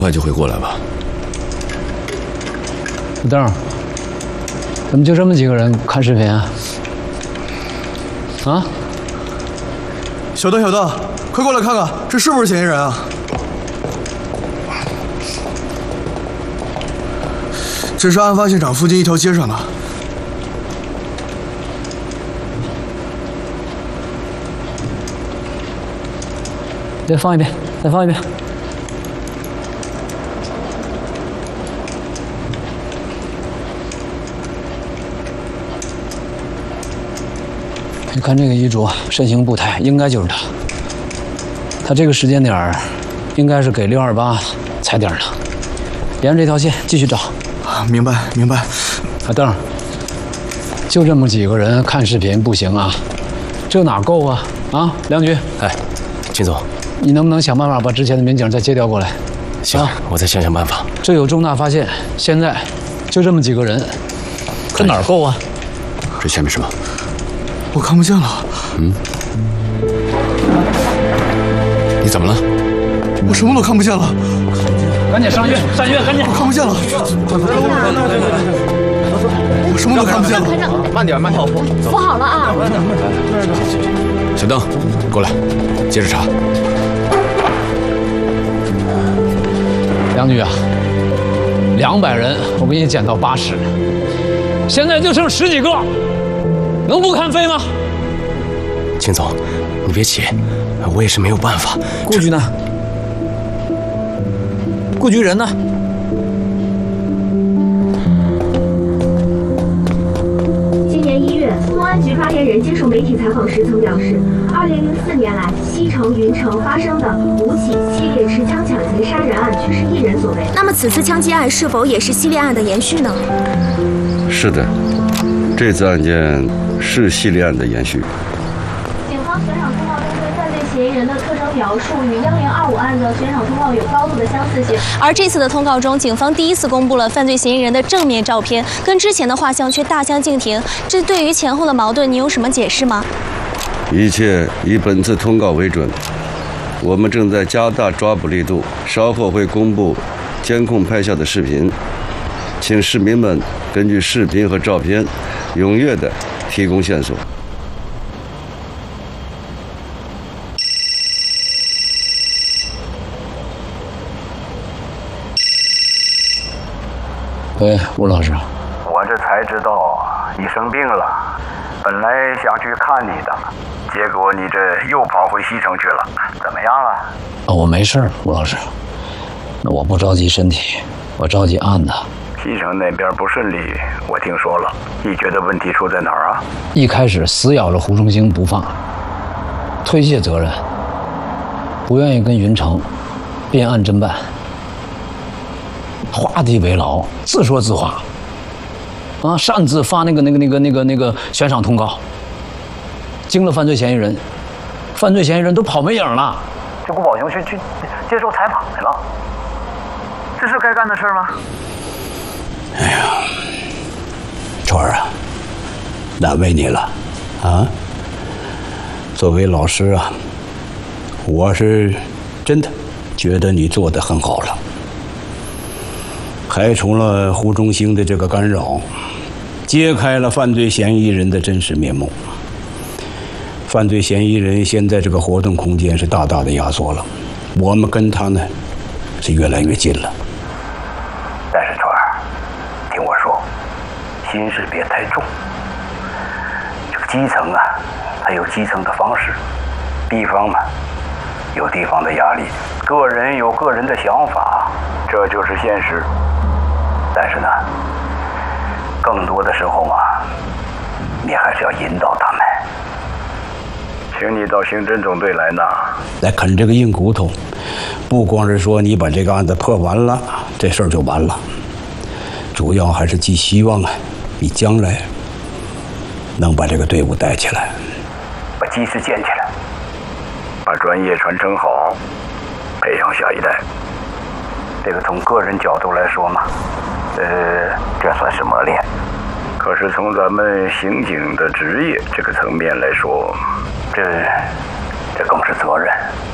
快就会过来吧。 老邓，怎么就这么几个人看视频啊？啊？ 小邓，快过来看看，这是不是嫌疑人啊？这是案发现场附近一条街上的。 再放一遍，再放一遍。你看这个遗嘱，身形步态，应该就是他。他这个时间点儿，应该是给628踩点的。沿着这条线继续找。 啊，明白。 阿邓，就这么几个人看视频不行啊，这哪够啊？啊，梁局， 哎，秦总， 你能不能想办法把之前的民警再接调过来？ 行，我再想想办法。 这有重大发现，现在就这么几个人，这哪儿够啊？ 这前面什么？ 我看不见了。 你怎么了？ 我什么都看不见了。 赶紧上医院，赶紧！ 我看不见了。我什么都看不见了。 慢点， 扶好了啊！ 小邓，过来，接着查。 梁局啊，200人，我给你减到80，现在就剩10几个，能不看飞吗？ 秦总，你别急，我也是没有办法。 顾局呢？顾局人呢？ 今年1月，公安局发言人接受媒体采访时曾表示，2004年来，西城、云城发生的5起系列持枪抢劫杀人案均是1人所为。 那么此次枪击案是否也是系列案的延续呢？ 是的，这次案件是系列案的延续。 警方悬赏通告中对犯罪嫌疑人的特征描述与1025案的悬赏通告有高度的相似性。 而这次的通告中，警方第一次公布了犯罪嫌疑人的正面照片，跟之前的画像却大相径庭。这对于前后的矛盾，你有什么解释吗？ 一切以本次通告为准。我们正在加大抓捕力度，稍后会公布监控拍下的视频，请市民们根据视频和照片踊跃地提供线索。 喂，吴老师， 我这才知道你生病了，本来想去看你的，结果你这又跑回西城去了，怎么样了？ 我没事，吴老师。那我不着急身体，我着急案子。 西城那边不顺利，我听说了。你觉得问题出在哪儿啊？ 一开始死咬着胡忠兴不放，推卸责任，不愿意跟云城并案侦办，画地为牢，自说自话，啊，擅自发那个悬赏通告，惊了犯罪嫌疑人，犯罪嫌疑人都跑没影了。 这顾宝雄去接受采访去了，这是该干的事吗？ 哎呀，川儿啊，难为你了，啊！作为老师啊，我是真的觉得你做得很好了，排除了胡忠兴的这个干扰，揭开了犯罪嫌疑人的真实面目。犯罪嫌疑人现在这个活动空间是大大的压缩了，我们跟他呢是越来越近了。 但是川儿，听我说，心事别太重。这个基层啊，它有基层的方式，地方嘛，有地方的压力，个人有个人的想法，这就是现实。但是呢，更多的时候嘛，你还是要引导他们。请你到刑侦总队来呢， 来啃这个硬骨头。不光是说你把这个案子破完了，这事儿就完了，主要还是寄希望啊，你将来能把这个队伍带起来， 把基石建起来，把专业传承好，培养下一代。这个从个人角度来说嘛，这算是磨练。可是从咱们刑警的职业这个层面来说，这更是责任。